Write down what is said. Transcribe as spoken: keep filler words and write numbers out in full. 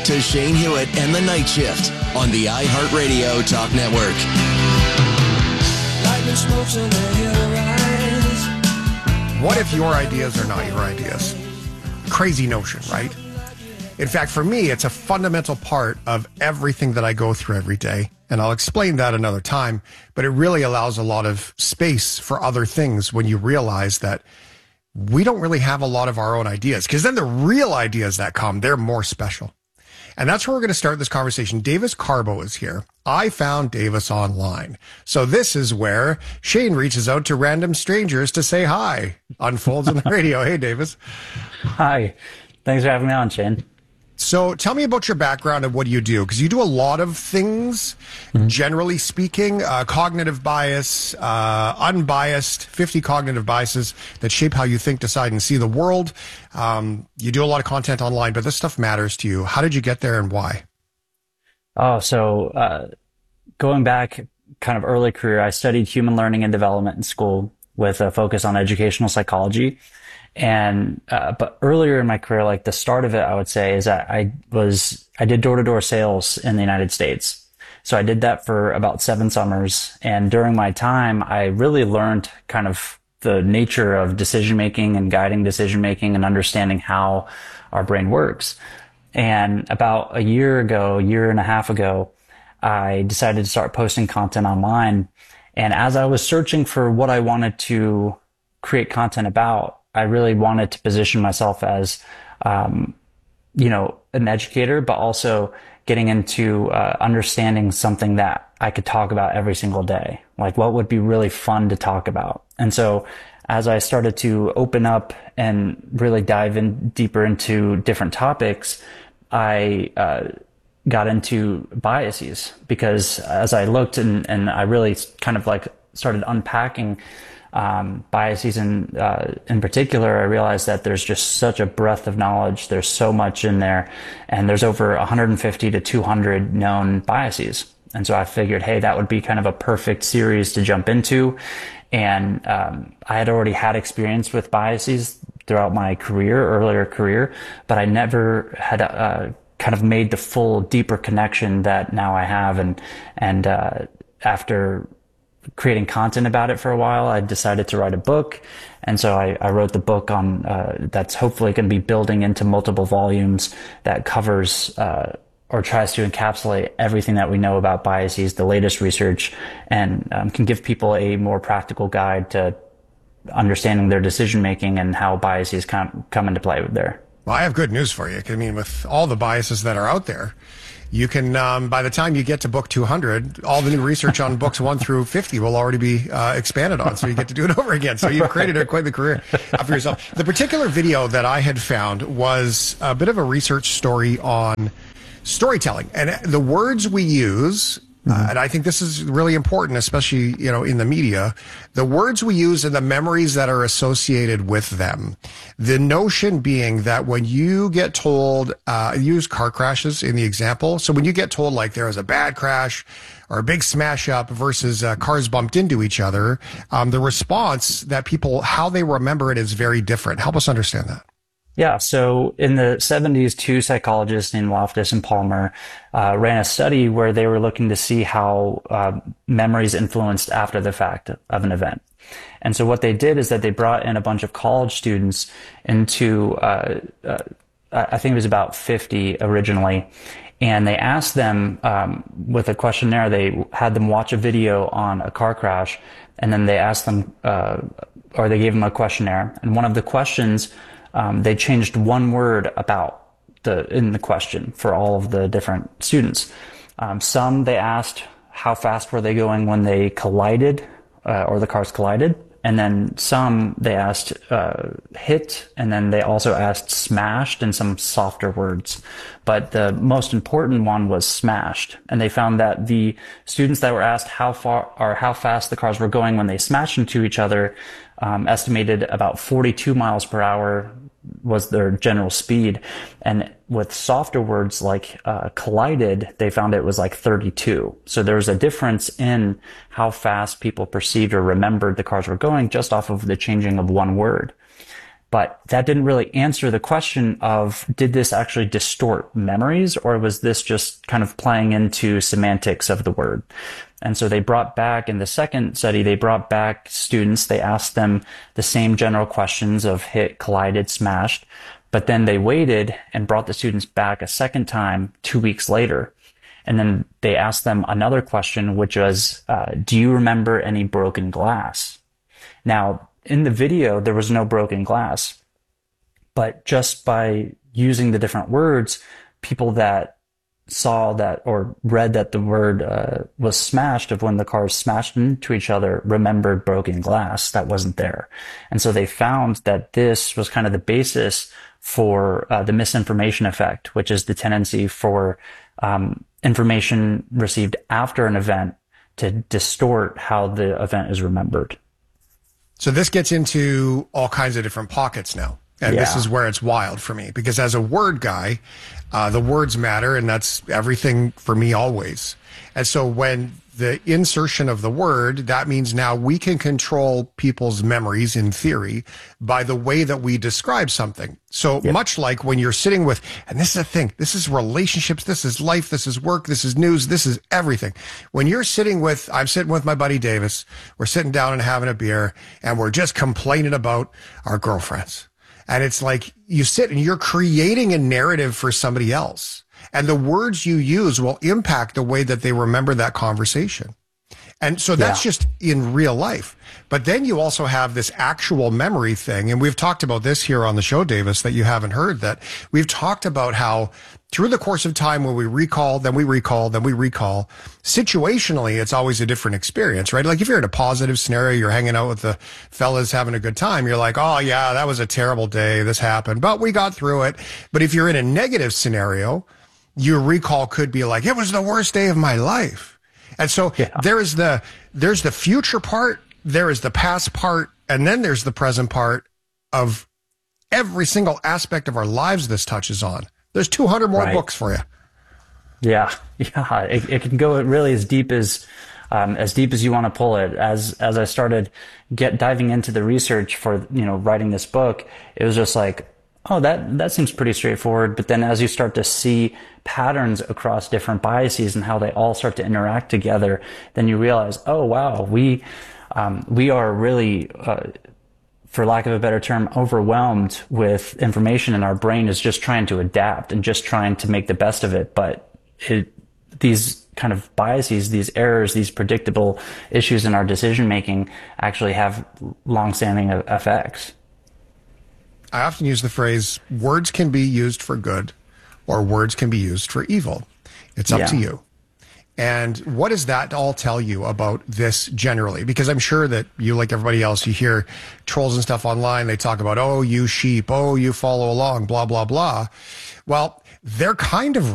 to Shane Hewitt and the Night Shift on the iHeartRadio Talk Network. What if your ideas are not your ideas? Crazy notion, right? In fact, for me, it's a fundamental part of everything that I go through every day. And I'll explain that another time. But it really allows a lot of space for other things when you realize that we don't really have a lot of our own ideas. Because then the real ideas that come, they're more special. And that's where we're going to start this conversation. Davis Carbo is here. I found Davis online. So this is where Shane reaches out to random strangers to say hi. Unfolds on the radio. Hey, Davis. Hi. Thanks for having me on, Shane. So tell me about your background and what do you do? Because you do a lot of things, mm-hmm. generally speaking, uh, cognitive bias, uh, unbiased, fifty cognitive biases that shape how you think, decide, and see the world. Um, you do a lot of content online, but this stuff matters to you. How did you get there and why? Oh, so uh, going back kind of early career, I studied human learning and development in school with a focus on educational psychology. And, uh, but earlier in my career, like the start of it, I would say is that I was, I did door to door sales in the United States. So I did that for about seven summers. And during my time, I really learned kind of the nature of decision making and guiding decision making and understanding how our brain works. And about a year ago, year and a half ago, I decided to start posting content online. And as I was searching for what I wanted to create content about, I really wanted to position myself as, um, you know, an educator, but also getting into uh, understanding something that I could talk about every single day. Like what would be really fun to talk about. And so as I started to open up and really dive in deeper into different topics, I uh, got into biases because as I looked and, and I really kind of like started unpacking Um, biases in, uh, in particular, I realized that there's just such a breadth of knowledge. There's so much in there, and there's over one hundred fifty to two hundred known biases. And so I figured, hey, that would be kind of a perfect series to jump into. And um, I had already had experience with biases throughout my career, earlier career, but I never had uh, kind of made the full, deeper connection that now I have. And and uh, after creating content about it for a while, I decided to write a book. And so I, I wrote the book on, uh, that's hopefully going to be building into multiple volumes that covers, uh, or tries to encapsulate everything that we know about biases, the latest research, and um, can give people a more practical guide to understanding their decision making and how biases come, come into play there. Well, I have good news for you. I mean, with all the biases that are out there, you can, um, by the time you get to book two hundred, all the new research on books one through fifty will already be uh, expanded on, so you get to do it over again. So you've created a, quite the career for yourself. The particular video that I had found was a bit of a research story on storytelling and the words we use. Uh, and I think this is really important, especially, you know, in the media, the words we use and the memories that are associated with them. The notion being that when you get told, uh, use car crashes in the example. So when you get told like there was a bad crash or a big smash up versus uh, cars bumped into each other, um, the response that people, how they remember it is very different. Help us understand that. Yeah, so in the seventies, two psychologists named Loftus and Palmer uh, ran a study where they were looking to see how uh, memories influenced after the fact of an event. And so what they did is that they brought in a bunch of college students into, uh, uh, I think it was about fifty originally, and they asked them um, with a questionnaire, they had them watch a video on a car crash, and then they asked them, uh, or they gave them a questionnaire, and one of the questions Um, they changed one word about the in the question for all of the different students. Um, some they asked how fast were they going when they collided uh, or the cars collided, and then some they asked uh, hit, and then they also asked smashed and some softer words. But the most important one was smashed, and they found that the students that were asked how far or how fast the cars were going when they smashed into each other um, estimated about forty-two miles per hour was their general speed. And with softer words like uh, collided, they found it was like thirty-two. So there was a difference in how fast people perceived or remembered the cars were going just off of the changing of one word. But that didn't really answer the question of, did this actually distort memories, or was this just kind of playing into semantics of the word? And so they brought back, in the second study, they brought back students. They asked them the same general questions of hit, collided, smashed. But then they waited and brought the students back a second time two weeks later. And then they asked them another question, which was, uh, do you remember any broken glass? Now, in the video, there was no broken glass. But just by using the different words, people that saw that or read that the word uh, was smashed, of when the cars smashed into each other, remembered broken glass that wasn't there. And so they found that this was kind of the basis for uh, the misinformation effect, which is the tendency for um, information received after an event to distort how the event is remembered. So this gets into all kinds of different pockets now. And Yeah. this is where it's wild for me, because as a word guy, uh, the words matter, and that's everything for me always. And so when the insertion of the word, that means now we can control people's memories in theory by the way that we describe something. So Yep. much like when you're sitting with, and this is the thing, this is relationships, this is life, this is work, this is news, this is everything. When you're sitting with, I'm sitting with my buddy Davis, we're sitting down and having a beer, and we're just complaining about our girlfriends. And it's like you sit and you're creating a narrative for somebody else. And the words you use will impact the way that they remember that conversation. And so that's Yeah. just in real life. But then you also have this actual memory thing. And we've talked about this here on the show, Davis, that you haven't heard, that we've talked about how through the course of time, when we recall, then we recall, then we recall, situationally, it's always a different experience, right? Like if you're in a positive scenario, you're hanging out with the fellas having a good time, you're like, oh yeah, that was a terrible day. This happened, but we got through it. But if you're in a negative scenario, your recall could be like, it was the worst day of my life. And so Yeah. there is the, there's the future part, there is the past part, and then there's the present part of every single aspect of our lives this touches on. There's two hundred more Right. books for you. Yeah, yeah, it, it can go really as deep as um, as deep as you want to pull it. As as I started get diving into the research for you know writing this book, it was just like, oh, that that seems pretty straightforward. But then as you start to see patterns across different biases and how they all start to interact together, then you realize, oh wow, we um, we are really. Uh, for lack of a better term, overwhelmed with information, and our brain is just trying to adapt and just trying to make the best of it. But it, these kind of biases, these errors, these predictable issues in our decision making actually have long-standing effects. I often use the phrase, words can be used for good or words can be used for evil. It's up Yeah. to you. And what does that all tell you about this generally? Because I'm sure that you, like everybody else, you hear trolls and stuff online. They talk about, oh, you sheep, oh, you follow along, blah, blah, blah. Well, they're kind of